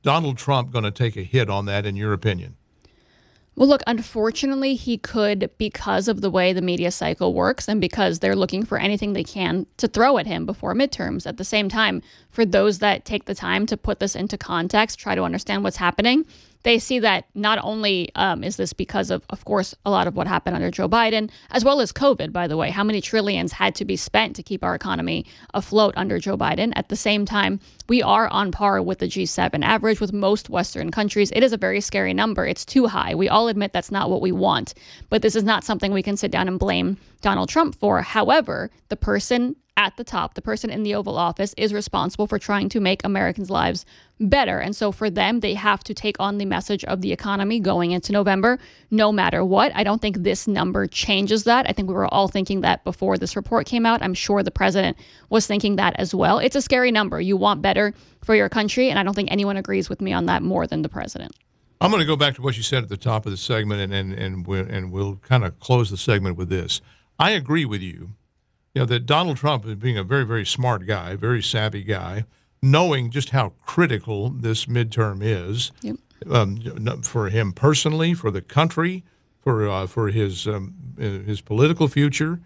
Donald Trump going to take a hit on that, in your opinion? Well, look, unfortunately, he could, because of the way the media cycle works and because they're looking for anything they can to throw at him before midterms. At the same time, for those that take the time to put this into context, try to understand what's happening, they see that not only is this because of course, a lot of what happened under Joe Biden, as well as COVID, by the way. How many trillions had to be spent to keep our economy afloat under Joe Biden? At the same time, we are on par with the G7 average with most Western countries. It is a very scary number. It's too high. We all admit that's not what we want. But this is not something we can sit down and blame Donald Trump for. However, the person at the top, the person in the Oval Office, is responsible for trying to make Americans' lives better. And so for them, they have to take on the message of the economy going into November, no matter what. I don't think this number changes that. I think we were all thinking that before this report came out. I'm sure the president was thinking that as well. It's a scary number. You want better for your country, and I don't think anyone agrees with me on that more than the president. I'm going to go back to what you said at the top of the segment, and we'll kind of close the segment with this. I agree with you. You know, that Donald Trump, being a very, very smart guy, very savvy guy, knowing just how critical this midterm is, for him personally, for the country, for his political future,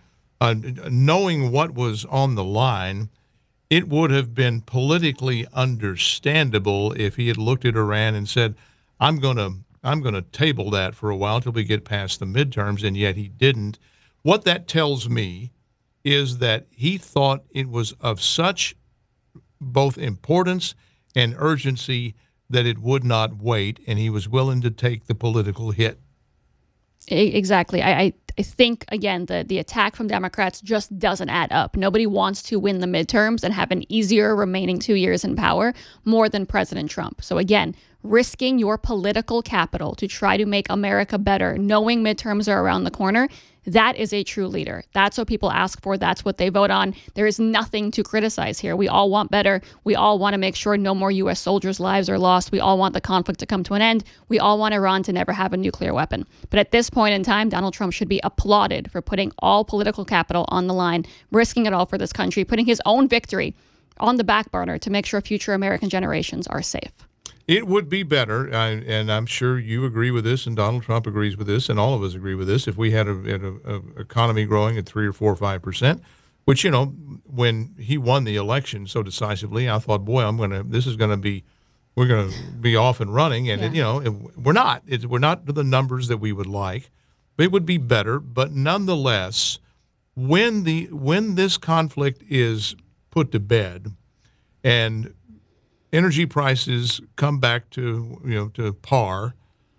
knowing what was on the line, it would have been politically understandable if he had looked at Iran and said, I'm going to table that for a while until we get past the midterms, and yet he didn't. What that tells me is that he thought it was of such both importance and urgency that it would not wait, and he was willing to take the political hit. Exactly. I think, again, the attack from Democrats just doesn't add up. Nobody wants to win the midterms and have an easier remaining 2 years in power more than President Trump. So again, risking your political capital to try to make America better, knowing midterms are around the corner, that is a true leader. That's what people ask for. That's what they vote on. There is nothing to criticize here. We all want better. We all want to make sure no more U.S. soldiers' lives are lost. We all want the conflict to come to an end. We all want Iran to never have a nuclear weapon. But at this point in time, Donald Trump should be applauded for putting all political capital on the line, risking it all for this country, putting his own victory on the back burner to make sure future American generations are safe. It would be better, and I'm sure you agree with this, and Donald Trump agrees with this, and all of us agree with this, if we had an economy growing at 3 or 4 or 5%, which, you know, when he won the election so decisively, I thought, boy, we're going to be off and running, and we're not. We're not to the numbers that we would like. It would be better, but nonetheless, when this conflict is put to bed, and energy prices come back to par,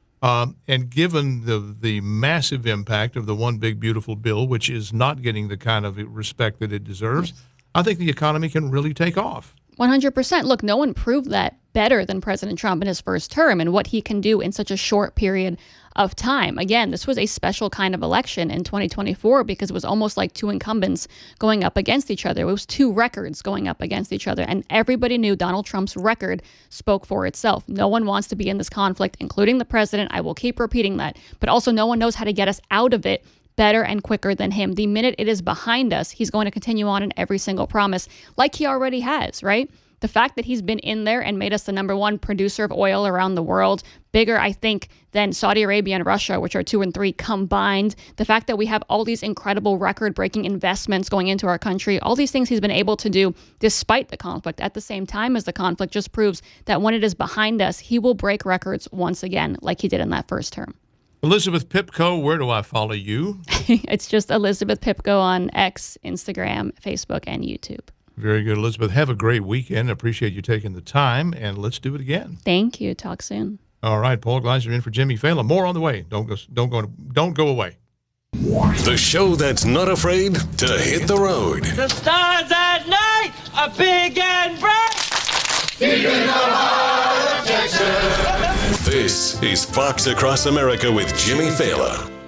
and given the massive impact of the one big beautiful bill, which is not getting the kind of respect that it deserves, I think the economy can really take off. 100%. Look, no one proved that better than President Trump in his first term and what he can do in such a short period of time. Again, this was a special kind of election in 2024 because it was almost like two incumbents going up against each other. It was two records going up against each other. And everybody knew Donald Trump's record spoke for itself. No one wants to be in this conflict, including the president. I will keep repeating that. But also no one knows how to get us out of it better and quicker than him. The minute it is behind us, he's going to continue on in every single promise like he already has, right? The fact that he's been in there and made us the #1 producer of oil around the world, bigger, I think, than Saudi Arabia and Russia, which are 2 and 3 combined. The fact that we have all these incredible record-breaking investments going into our country, all these things he's been able to do despite the conflict at the same time as the conflict just proves that when it is behind us, he will break records once again like he did in that first term. Elizabeth Pipko, where do I follow you? It's just Elizabeth Pipko on X, Instagram, Facebook, and YouTube. Very good, Elizabeth. Have a great weekend. Appreciate you taking the time, and let's do it again. Thank you. Talk soon. All right, Paul Gleiser in for Jimmy Fallon. More on the way. Don't go away. The show that's not afraid to hit the road. The stars at night are big and bright. Deep in the heart of Texas. This is Fox Across America with Jimmy Fallon.